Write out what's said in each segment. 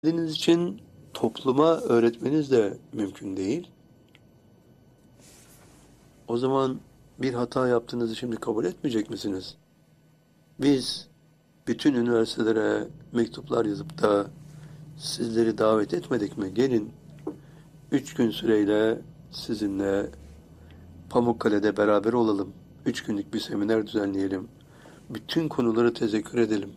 Kendiniz için topluma öğretmeniz de mümkün değil. O zaman bir hata yaptığınızı şimdi kabul etmeyecek misiniz? Biz bütün üniversitelere mektuplar yazıp da sizleri davet etmedik mi? Gelin 3 gün süreyle sizinle Pamukkale'de beraber olalım. 3 günlük bir seminer düzenleyelim. Bütün konuları tezekkür edelim.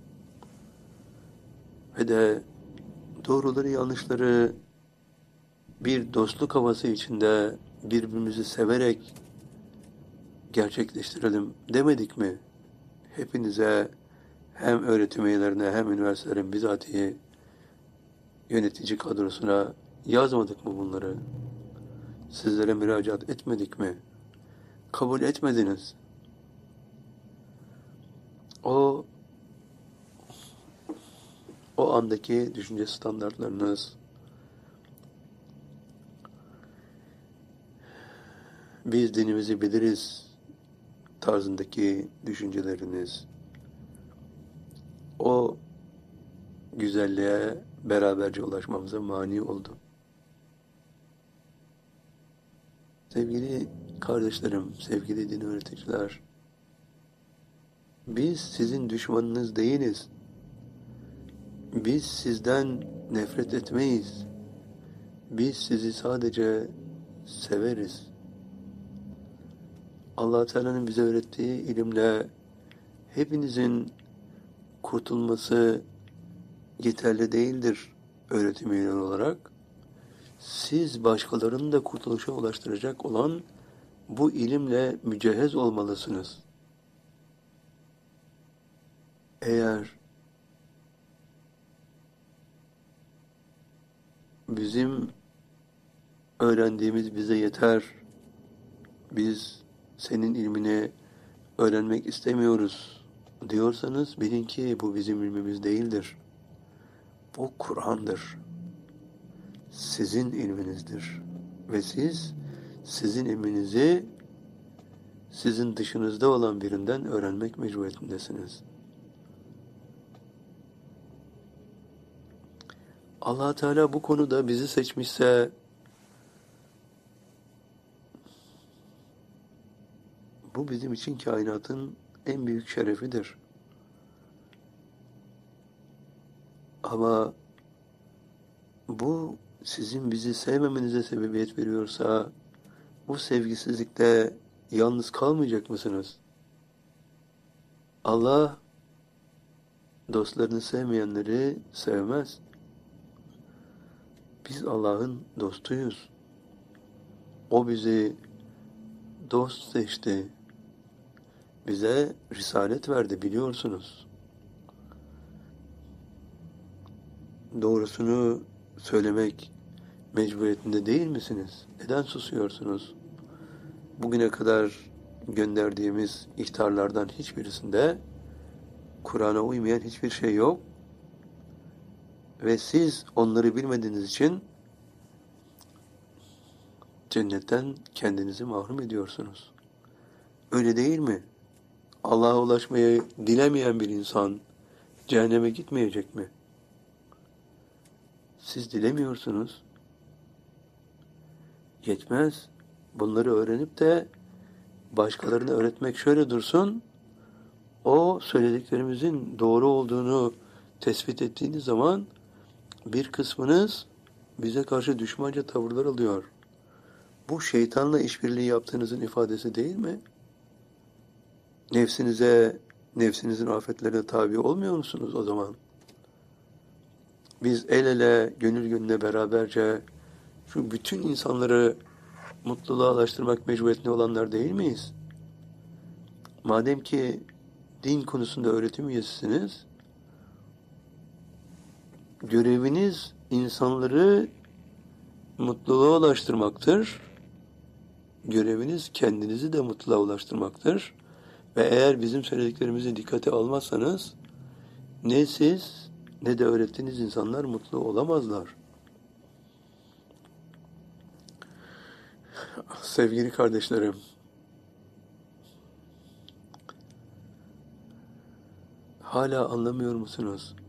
Ve de doğruları yanlışları bir dostluk havası içinde birbirimizi severek gerçekleştirelim demedik mi? Hepinize hem öğretim üyelerine hem üniversitelerin bizatihi yönetici kadrosuna yazmadık mı bunları? Sizlere müracaat etmedik mi? Kabul etmediniz. O o andaki düşünce standartlarınız, biz dinimizi biliriz tarzındaki düşünceleriniz, o güzelliğe beraberce ulaşmamıza mani oldu. Sevgili kardeşlerim, sevgili din öğreticiler, biz sizin düşmanınız değiliz. Biz sizden nefret etmeyiz. Biz sizi sadece severiz. Allah Teala'nın bize öğrettiği ilimle hepinizin kurtulması yeterli değildir öğretim üyeleri olarak. Siz başkalarını da kurtuluşa ulaştıracak olan bu ilimle mücehhez olmalısınız. Eğer bizim öğrendiğimiz bize yeter, biz senin ilmini öğrenmek istemiyoruz diyorsanız bilin ki bu bizim ilmimiz değildir. Bu Kur'an'dır. Sizin ilminizdir. Ve siz sizin ilminizi sizin dışınızda olan birinden öğrenmek mecburiyetindesiniz. Allah Teala bu konuda bizi seçmişse bu bizim için kainatın en büyük şerefidir. Ama bu sizin bizi sevmemenize sebebiyet veriyorsa bu sevgisizlikte yalnız kalmayacak mısınız? Allah dostlarını sevmeyenleri sevmez. Biz Allah'ın dostuyuz. O bizi dost seçti. Bize risalet verdi biliyorsunuz. Doğrusunu söylemek mecburiyetinde değil misiniz? Neden susuyorsunuz? Bugüne kadar gönderdiğimiz ihtarlardan hiçbirisinde Kur'an'a uymayan hiçbir şey yok. Ve siz onları bilmediğiniz için cennetten kendinizi mahrum ediyorsunuz. Öyle değil mi? Allah'a ulaşmayı dilemeyen bir insan cehenneme gitmeyecek mi? Siz dilemiyorsunuz. Yetmez. Bunları öğrenip de başkalarına öğretmek şöyle dursun. O söylediklerimizin doğru olduğunu tespit ettiğiniz zaman bir kısmınız bize karşı düşmanca tavırlar alıyor. Bu şeytanla işbirliği yaptığınızın ifadesi değil mi? Nefsinizin afetlerine tabi olmuyor musunuz o zaman? Biz el ele, gönül gönüle beraberce şu bütün insanları mutluluğa ulaştırmak mecburiyetinde olanlar değil miyiz? Madem ki din konusunda öğretim üyesisiniz, göreviniz insanları mutluluğa ulaştırmaktır. Göreviniz kendinizi de mutluluğa ulaştırmaktır. Ve eğer bizim söylediklerimizi dikkate almazsanız ne siz ne de öğrettiğiniz insanlar mutlu olamazlar. Sevgili kardeşlerim, hala anlamıyor musunuz?